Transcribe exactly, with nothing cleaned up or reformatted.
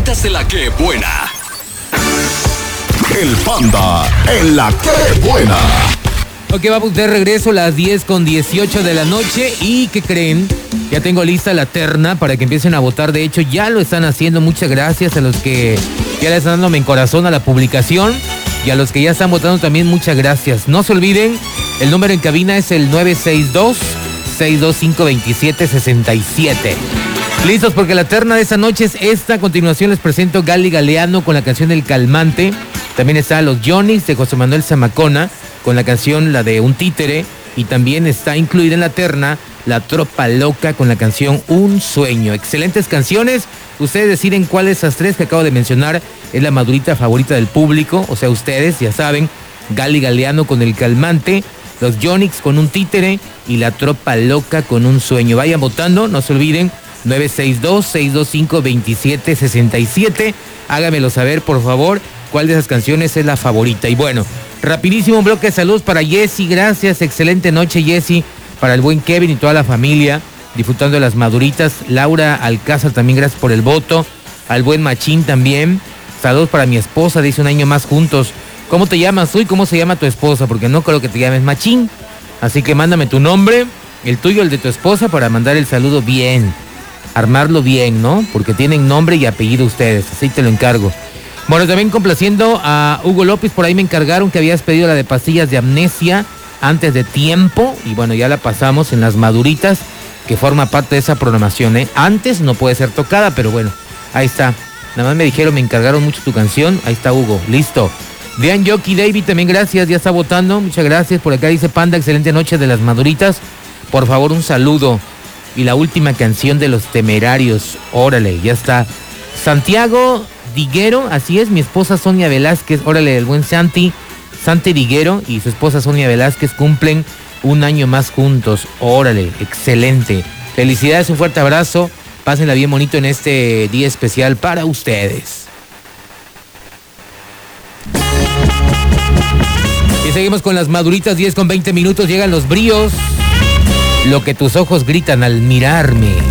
maduritas de la que buena. El Panda en la que buena. Ok, vamos de regreso a las diez con dieciocho de la noche. ¿Y qué creen? Ya tengo lista la terna para que empiecen a votar. De hecho, ya lo están haciendo. Muchas gracias a los que ya le están dándome en corazón a la publicación. Y a los que ya están votando también, muchas gracias. No se olviden, el número en cabina es el nueve seis dos, seis dos cinco, dos siete seis siete. Listos porque la terna de esta noche es esta. A continuación les presento Gali Galeano con la canción El Calmante. También está Los Yonix de José Manuel Zamacona con la canción La de un Títere. Y también está incluida en la terna La Tropa Loca con la canción Un Sueño. Excelentes canciones. Ustedes deciden cuál de esas tres que acabo de mencionar es la madurita favorita del público. O sea, ustedes ya saben, Gali Galeano con El Calmante, Los Yonix con Un Títere y La Tropa Loca con Un Sueño. Vayan votando, no se olviden, nueve seis dos, seis dos cinco, dos siete seis siete. Hágamelo saber, por favor, cuál de esas canciones es la favorita. Y bueno, rapidísimo un bloque de salud para Jessy. Gracias, excelente noche, Jessy. Para el buen Kevin y toda la familia, disfrutando de las maduritas. Laura Alcázar también, gracias por el voto. Al buen Machín también. Saludos para mi esposa, dice un año más juntos. ¿Cómo te llamas tú y cómo se llama tu esposa? Porque no creo que te llames Machín. Así que mándame tu nombre, el tuyo, el de tu esposa, para mandar el saludo bien. Armarlo bien, ¿no? Porque tienen nombre y apellido ustedes, así te lo encargo. Bueno, también complaciendo a Hugo López, por ahí me encargaron que habías pedido la de pastillas de amnesia antes de tiempo. Y bueno, ya la pasamos en las maduritas, que forma parte de esa programación, ¿eh? Antes no puede ser tocada, pero bueno, ahí está. Nada más me dijeron, me encargaron mucho tu canción. Ahí está Hugo, listo. Dean Jockey David, también gracias, ya está votando. Muchas gracias. Por acá dice Panda, excelente noche de las maduritas. Por favor, un saludo. Y la última canción de Los Temerarios. Órale, ya está. Santiago Diguero, así es, mi esposa Sonia Velázquez. Órale, el buen Santi. Santi Diguero y su esposa Sonia Velázquez cumplen un año más juntos. Órale, excelente. Felicidades, un fuerte abrazo. Pásenla bien bonito en este día especial para ustedes. Y seguimos con las maduritas, diez con veinte minutos. Llegan los bríos. Lo que tus ojos gritan al mirarme.